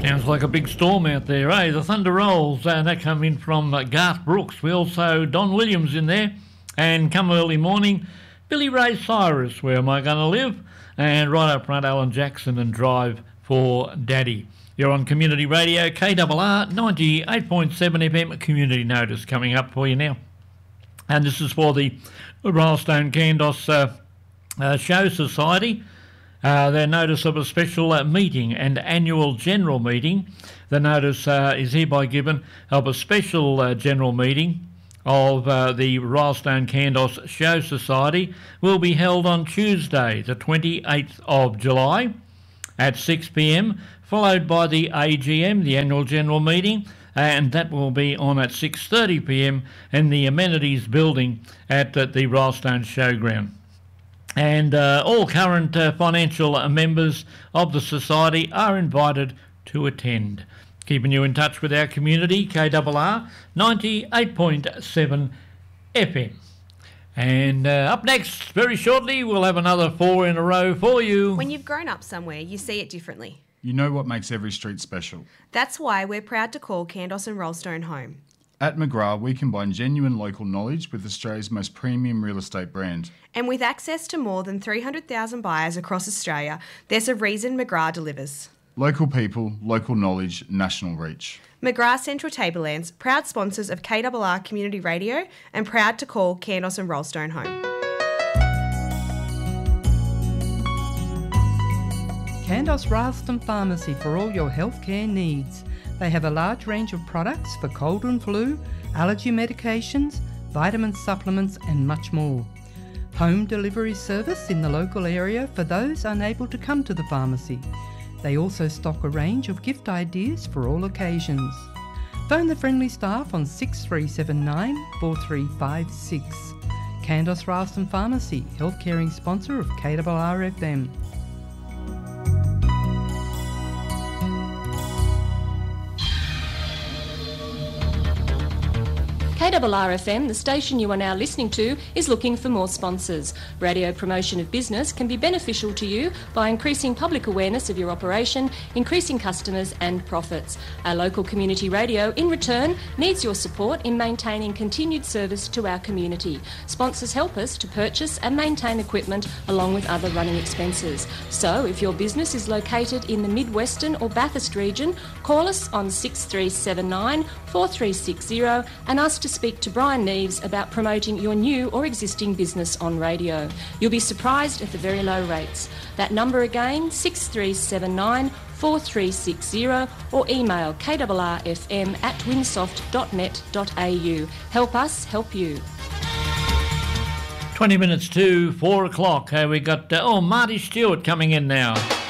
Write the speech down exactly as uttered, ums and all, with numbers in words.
Sounds like a big storm out there, eh? The Thunder Rolls, uh, that come in from uh, Garth Brooks. We also, Don Williams in there. And come early morning, Billy Ray Cyrus, Where Am I Gonna Live? And right up front, Alan Jackson and Drive for Daddy. You're on Community Radio, K R R ninety-eight point seven F M. Community Notice coming up for you now. And this is for the Rylstone Candos uh, uh, Show Society. Uh, their notice of a special uh, meeting and annual general meeting. The notice uh, is hereby given of a special uh, general meeting of uh, the Rylstone Candos Show Society will be held on Tuesday, the twenty-eighth of July at six p m, followed by the A G M, the annual general meeting, and that will be on at six thirty p m in the amenities building at uh, the Rylstone Showground. And uh, all current uh, financial uh, members of the society are invited to attend. Keeping you in touch with our community, K R R ninety-eight point seven F M. And uh, up next, very shortly, we'll have another four in a row for you. When you've grown up somewhere, you see it differently. You know what makes every street special. That's why we're proud to call Candos and Rylstone home. At McGrath, we combine genuine local knowledge with Australia's most premium real estate brand. And with access to more than three hundred thousand buyers across Australia, there's a reason McGrath delivers. Local people, local knowledge, national reach. McGrath Central Tablelands, proud sponsors of K R R Community Radio and proud to call Candos and Rylstone home. Candos Rylstone Pharmacy for all your healthcare needs. They have a large range of products for cold and flu, allergy medications, vitamin supplements and much more. Home delivery service in the local area for those unable to come to the pharmacy. They also stock a range of gift ideas for all occasions. Phone the friendly staff on six three seven nine, four three five six. Candos Rylstone Pharmacy, health-caring sponsor of K R R F M. K R R F M, the station you are now listening to, is looking for more sponsors. Radio promotion of business can be beneficial to you by increasing public awareness of your operation, increasing customers and profits. Our local community radio, in return, needs your support in maintaining continued service to our community. Sponsors help us to purchase and maintain equipment along with other running expenses. So, if your business is located in the Mid-Western or Bathurst region, call us on six three seven nine, four three six zero and ask to speak to Brian Neves about promoting your new or existing business on radio. You'll be surprised at the very low rates. That number again, six three seven nine, four three six zero or email k r r f m at winsoft dot net dot a u. Help us help you. twenty minutes to four o'clock. Uh, we got, uh, oh, Marty Stewart coming in now.